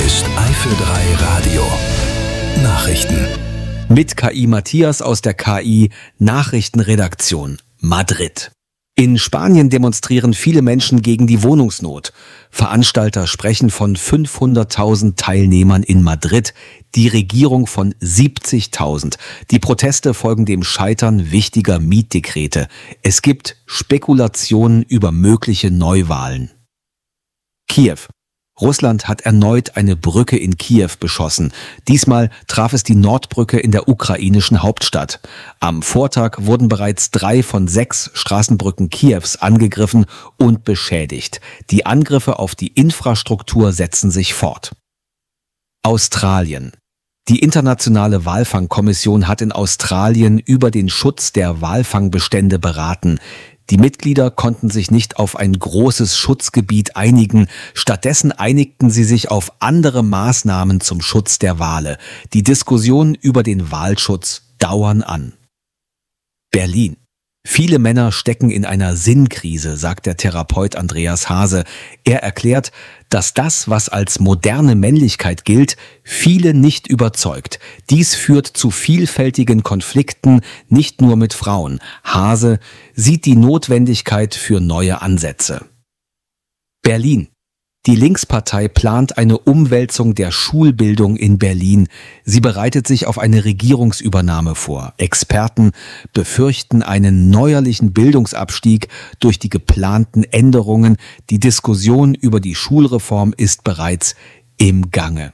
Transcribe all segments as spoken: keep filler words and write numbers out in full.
ist Eifel drei Radio. Nachrichten. Mit K I Matthias aus der K I Nachrichtenredaktion Madrid. In Spanien demonstrieren viele Menschen gegen die Wohnungsnot. Veranstalter sprechen von fünfhunderttausend Teilnehmern in Madrid, die Regierung von siebzigtausend. Die Proteste folgen dem Scheitern wichtiger Mietdekrete. Es gibt Spekulationen über mögliche Neuwahlen. Kiew. Russland hat erneut eine Brücke in Kiew beschossen. Diesmal traf es die Nordbrücke in der ukrainischen Hauptstadt. Am Vortag wurden bereits drei von sechs Straßenbrücken Kiews angegriffen und beschädigt. Die Angriffe auf die Infrastruktur setzen sich fort. Australien. Die Internationale Walfangkommission hat in Australien über den Schutz der Walfangbestände beraten. Die Mitglieder konnten sich nicht auf ein großes Schutzgebiet einigen, stattdessen einigten sie sich auf andere Maßnahmen zum Schutz der Wale. Die Diskussionen über den Walschutz dauern an. Berlin. Viele Männer stecken in einer Sinnkrise, sagt der Therapeut Andreas Hase. Er erklärt, dass das, was als moderne Männlichkeit gilt, viele nicht überzeugt. Dies führt zu vielfältigen Konflikten, nicht nur mit Frauen. Hase sieht die Notwendigkeit für neue Ansätze. Berlin. Die Linkspartei plant eine Umwälzung der Schulbildung in Berlin. Sie bereitet sich auf eine Regierungsübernahme vor. Experten befürchten einen neuerlichen Bildungsabstieg durch die geplanten Änderungen. Die Diskussion über die Schulreform ist bereits im Gange.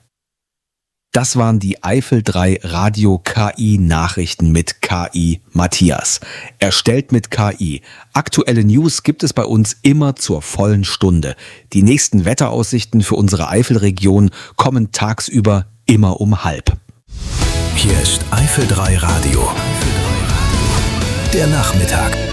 Das waren die Eifel drei Radio K I Nachrichten mit K I Matthias. Erstellt mit K I. Aktuelle News gibt es bei uns immer zur vollen Stunde. Die nächsten Wetteraussichten für unsere Eifelregion kommen tagsüber immer um halb. Hier ist Eifel drei Radio. Der Nachmittag.